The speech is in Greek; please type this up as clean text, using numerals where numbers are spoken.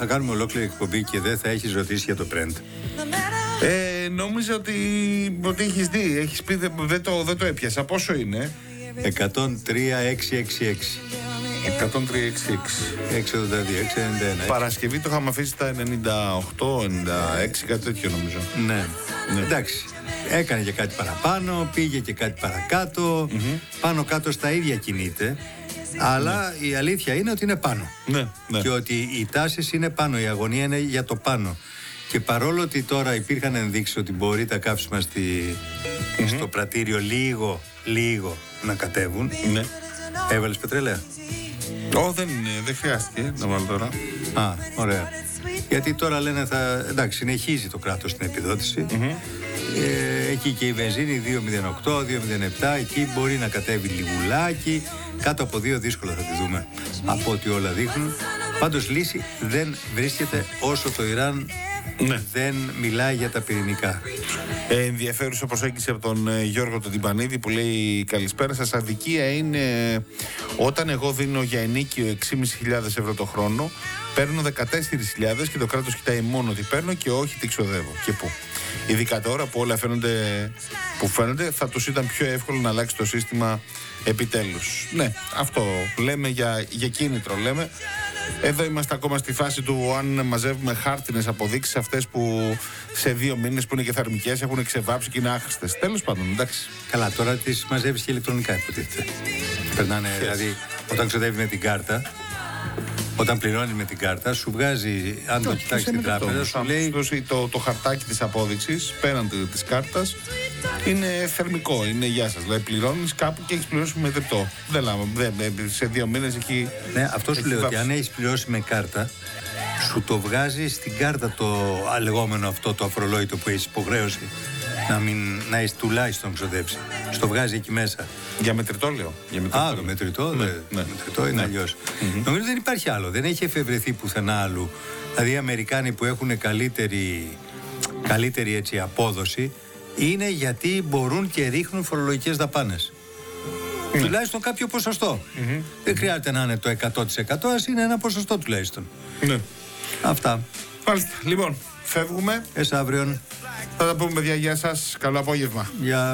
θα κάνουμε ολόκληρη εκπομπή και δεν θα έχεις ρωτήσει για το Brent. Νόμιζα ότι έχεις δει, έχεις πει, δεν το έπιασα. Πόσο είναι? 103,666. 682, 691. Παρασκευή το είχαμε αφήσει στα 98, 96, κάτι τέτοιο νομίζω. Ναι. Εντάξει. Έκανε και κάτι παραπάνω, πήγε και κάτι παρακάτω. Πάνω κάτω στα ίδια κινείται. Αλλά η αλήθεια είναι ότι είναι πάνω. Ναι. Και ότι οι τάσεις είναι πάνω. Η αγωνία είναι για το πάνω. Και παρόλο ότι τώρα υπήρχαν ενδείξεις ότι μπορεί τα καύσιμα στο πρατήριο λίγο να κατέβουν. Ναι. Έβαλες πετρέλαια? Δεν χρειάστηκε να βάλω τώρα. Ωραία. Γιατί τώρα λένε εντάξει, συνεχίζει το κράτος την επιδότηση. Εκεί και η βενζίνη 2,08, 2,07, εκεί μπορεί να κατέβει λιγουλάκι. Κάτω από 2 δύσκολα θα τη δούμε, από ό,τι όλα δείχνουν. Πάντως λύση δεν βρίσκεται όσο το Ιράν δεν μιλάει για τα πυρηνικά. Ενδιαφέρουσα προσέγγιση από τον Γιώργο τον Τιμπανίδη που λέει: καλησπέρα σας. Αδικία είναι όταν εγώ δίνω για ενίκιο 6.500 ευρώ το χρόνο, παίρνω 14.000 και το κράτος κοιτάει μόνο τι παίρνω και όχι τι ξοδεύω. Και πού. Ειδικά τώρα που όλα φαίνονται, θα τους ήταν πιο εύκολο να αλλάξει το σύστημα επιτέλους. Ναι, αυτό λέμε για κίνητρο λέμε. Εδώ είμαστε ακόμα στη φάση του αν μαζεύουμε χάρτινες αποδείξεις, αυτές που σε 2 μήνες που είναι και θερμικές έχουν ξεβάψει και είναι άχρηστες. Τέλος πάντων, εντάξει. Καλά, τώρα τις μαζεύεις και ηλεκτρονικά υποτίθεται. Περνάνε, δηλαδή, όταν ξοδεύει με την κάρτα, όταν πληρώνει με την κάρτα, σου βγάζει, αν το κοιτάξει την τράπεζα, σου λέει. Το χαρτάκι της απόδειξης πέραν της κάρτας είναι θερμικό, είναι γεια σας. Δηλαδή πληρώνεις κάπου και έχεις πληρώσει με δεπτό. Σε 2 μήνες έχει. Ναι, αυτό σου λέει ότι αν έχεις πληρώσει με κάρτα, σου το βγάζει στην κάρτα το λεγόμενο αυτό το αφορολόγητο που έχεις υποχρέωση να έχεις τουλάχιστον ξοδέψει. Στο βγάζει εκεί μέσα. Για μετρητό λέω. Το μετρητό, μετρητό είναι αλλιώς. Νομίζω δεν υπάρχει άλλο. Δεν έχει εφευρεθεί πουθενά άλλου. Δηλαδή οι Αμερικάνοι που έχουν καλύτερη έτσι, απόδοση είναι γιατί μπορούν και ρίχνουν φορολογικές δαπάνες. Τουλάχιστον κάποιο ποσοστό. Δεν χρειάζεται να είναι το 100%, ας είναι ένα ποσοστό τουλάχιστον. Ναι. Αυτά. Μάλιστα. Λοιπόν, φεύγουμε. Αύριον. Θα τα πούμε παιδιά, γεια σας. Καλό απόγευμα. Γεια.